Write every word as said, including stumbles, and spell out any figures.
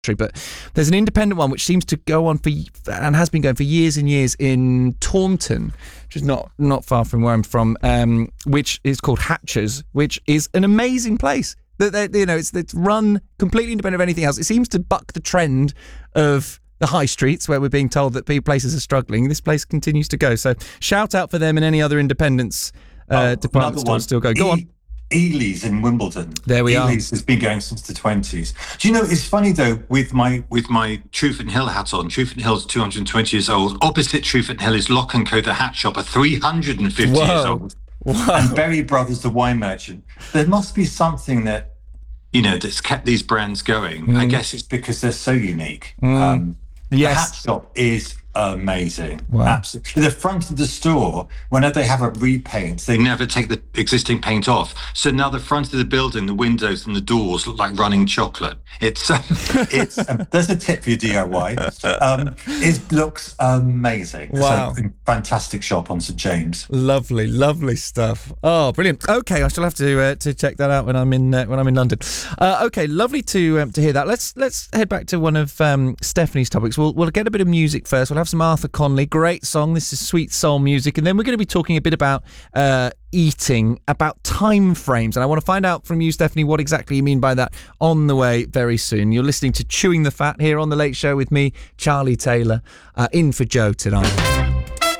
but there's an independent one which seems to go on for and has been going for years and years in Taunton, which is not not far from where I'm from, um, which is called Hatchers, which is an amazing place. That you know, it's it's run completely independent of anything else. It seems to buck the trend of the high streets where we're being told that places are struggling. This place continues to go. So shout out for them and any other independents uh, oh, department stores still go. Go e- on. Ely's in Wimbledon. There we Ely's are. Ely's has been going since the twenties. Do you know, it's funny though, with my with my Trueford Hill hat on, Trueford Hill's two hundred twenty years old. Opposite Trueford Hill is Lock and Co, the hat shop, are three hundred fifty Whoa. years old. Wow. And Berry Brothers, the wine merchant. There must be something that, you know, that's kept these brands going. Mm. I guess it's because they're so unique. Mm. Um, yes. The hat shop is amazing. Wow. Absolutely. The front of the store, whenever they have a repaint, they never take the existing paint off. So now the front of the building, the windows and the doors look like running chocolate. It's, um, it's. Um, there's a tip for your D I Y. Um, it looks amazing. Wow. It's a fantastic shop on St James. Lovely, lovely stuff. Oh, brilliant. Okay, I shall have to uh, to check that out when I'm in uh, when I'm in London. Uh, okay, lovely to um, to hear that. Let's let's head back to one of um, Stephanie's topics. We'll we'll get a bit of music first. We'll have some Arthur Conley, great song. This is sweet soul music, and then we're going to be talking a bit about uh, eating, about time frames, and I want to find out from you, Stephanie, what exactly you mean by that on the way very soon. You're listening to Chewing the Fat here on The Late Show with me, Charlie Taylor, uh, in for Joe tonight.